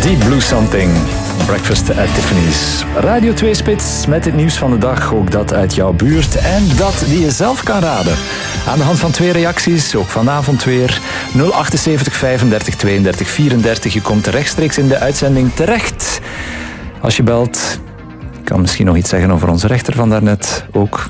Deep Blue Something. Breakfast at Tiffany's. Radio 2 Spits met het nieuws van de dag. Ook dat uit jouw buurt en dat die je zelf kan raden. Aan de hand van 2 reacties, ook vanavond weer. 078 35 32 34. Je komt rechtstreeks in de uitzending terecht. Als je belt, ik kan misschien nog iets zeggen over onze rechter van daarnet ook.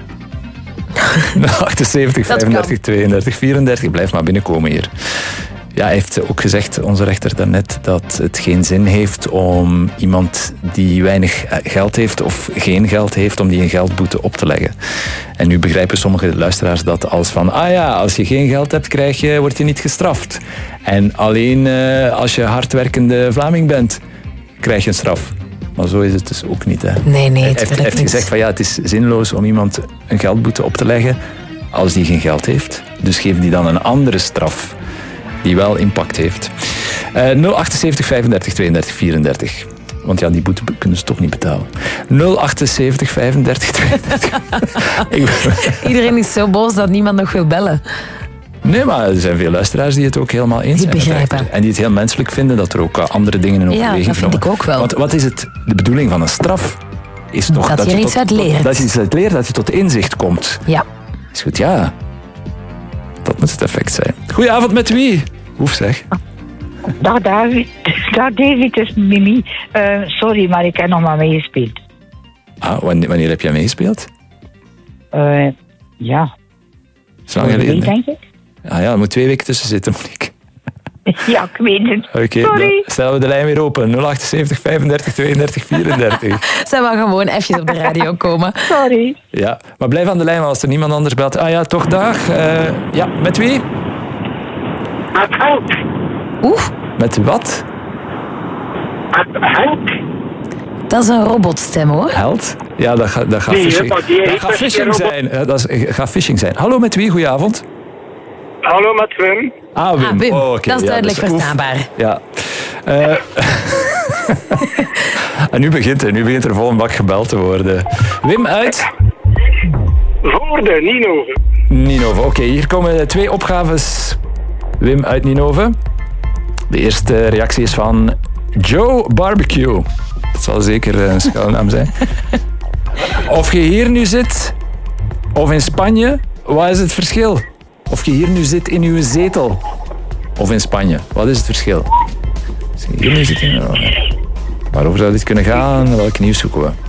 078 35 32 34. Blijf maar binnenkomen hier. Ja, hij heeft ook gezegd, onze rechter daarnet, dat het geen zin heeft om iemand die weinig geld heeft of geen geld heeft, om die een geldboete op te leggen. En nu begrijpen sommige luisteraars dat als van, als je geen geld hebt, word je niet gestraft. En alleen als je hardwerkende Vlaming bent, krijg je een straf. Maar zo is het dus ook niet. Hè. Nee, hij heeft gezegd van het is zinloos om iemand een geldboete op te leggen als die geen geld heeft. Dus geef die dan een andere straf die wel impact heeft. 078 35 32 34. Want die boete kunnen ze toch niet betalen. 078 35 32. Iedereen is zo boos dat niemand nog wil bellen. Nee, maar er zijn veel luisteraars die het ook helemaal eens zijn. Die begrijpen. En die het heel menselijk vinden dat er ook andere dingen in overweging genomen. Ja, dat vind ik ook wel. Want wat is de bedoeling van een straf? Is toch dat je er iets uit leert. Dat je iets uit leert, dat je tot inzicht komt. Ja. Is goed, ja. Dat moet het effect zijn. Goedenavond, met wie? Oef, zeg. Dag David. Dag David, het is Mimi. Sorry, maar ik heb nog maar meegespeeld. Wanneer heb jij meegespeeld? Ja. Zo lang geleden, denk ik. Er moet 2 weken tussen zitten, Monique. Ja, ik weet het. Oké, dan stellen we de lijn weer open. 078 35 32 34. Zij wil gewoon even op de radio komen. Sorry. Ja, maar blijf aan de lijn, want als er niemand anders belt. Toch, dag. Met wie? Met Henk. Met wat? Met Henk. Dat is een robotstem, hoor. Held? Ja, dat gaat phishing zijn. Dat gaat phishing zijn. Hallo, met wie? Goedenavond. Hallo, met Wim. Wim. Oh, okay. Dat is duidelijk verstaanbaar. Ja. En nu begint er vol een bak gebeld te worden. Wim uit? Voorde, Ninove. Ninove, oké. Hier komen 2 opgaves. Wim uit Ninove. De eerste reactie is van Joe Barbecue. Dat zal zeker een schuilnaam zijn. Of je hier nu zit, of in Spanje, wat is het verschil? Of je hier nu zit in uw zetel, of in Spanje, wat is het verschil? Als je hier nu zit waarover zou dit kunnen gaan? Welk nieuws zoeken we?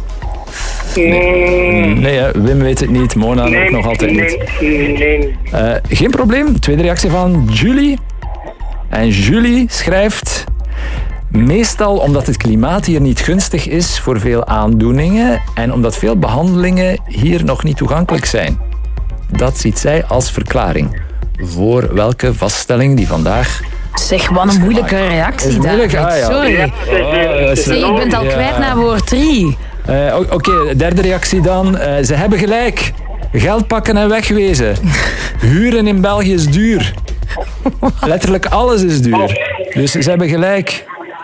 Nee, Wim weet het niet, Mona ook nog altijd niet. Nee. Geen probleem. Tweede reactie van Julie. En Julie schrijft: meestal omdat het klimaat hier niet gunstig is voor veel aandoeningen en omdat veel behandelingen hier nog niet toegankelijk zijn. Dat ziet zij als verklaring. Voor welke vaststelling die vandaag... Zeg, wat een moeilijke reactie, David. Sorry. Ik ben het al kwijt naar woord 3. Oké, derde reactie dan. Ze hebben gelijk. Geld pakken en wegwezen. Huren in België is duur. Letterlijk alles is duur. Dus ze hebben gelijk.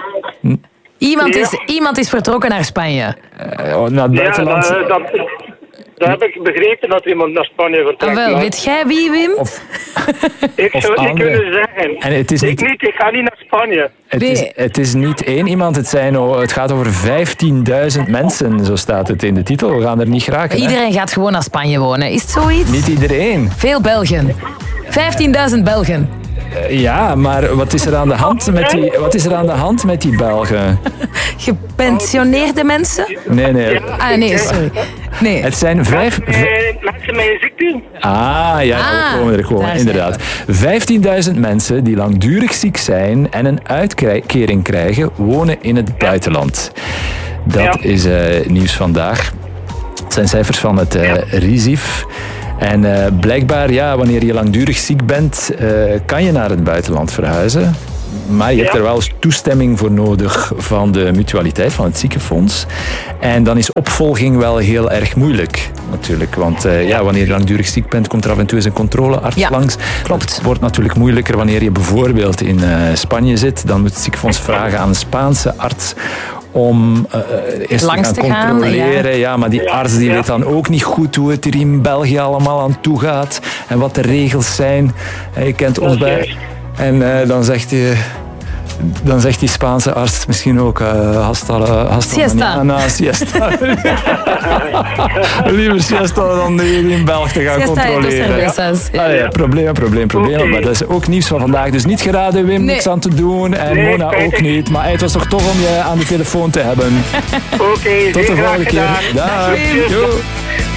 Iemand is vertrokken naar Spanje. Naar het buitenland. Dat heb ik begrepen, dat iemand naar Spanje vertrekt. Weet jij wie, Wim? Ik zou het niet kunnen zeggen. En het is ik ga niet naar Spanje. Het is niet 1 iemand, het gaat over 15.000 mensen, zo staat het in de titel. We gaan er niet geraken. Iedereen gaat gewoon naar Spanje wonen, is het zoiets? Niet iedereen. Veel Belgen. 15.000 Belgen. Ja, maar wat is er aan de hand met die Belgen? Gepensioneerde mensen? Nee. Nee, sorry. Nee. Het zijn mensen met een ziekte. We komen er gewoon, inderdaad. 15.000 mensen die langdurig ziek zijn en een uitkering krijgen, wonen in het buitenland. Dat is nieuws vandaag. Dat zijn cijfers van het RISIF. En blijkbaar, wanneer je langdurig ziek bent, kan je naar het buitenland verhuizen. Maar je hebt er wel eens toestemming voor nodig van de mutualiteit, van het ziekenfonds. En dan is opvolging wel heel erg moeilijk, natuurlijk. Want wanneer je langdurig ziek bent, komt er af en toe eens een controlearts langs. Klopt. Het wordt natuurlijk moeilijker wanneer je bijvoorbeeld in Spanje zit. Dan moet het ziekenfonds vragen aan een Spaanse arts om eerst langs te gaan controleren. Ja, maar die arts die weet dan ook niet goed hoe het hier in België allemaal aan toe gaat en wat de regels zijn. Je kent ons bij. En dan zegt hij... Dan zegt die Spaanse arts misschien ook hasta siesta. Siesta. Liever siesta dan die in België te gaan siesta controleren. Probleem. Okay. Maar dat is ook nieuws van vandaag. Dus niet geraden, Wim, niks aan te doen. En Mona ook niet. Maar het was toch tof om je aan de telefoon te hebben. Oké, tot de volgende keer. Dag.